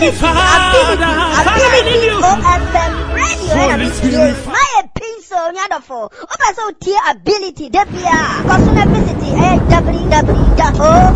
ability OFM radio and my episode nyadofo oba so tie ability debia cause na visit www.ofm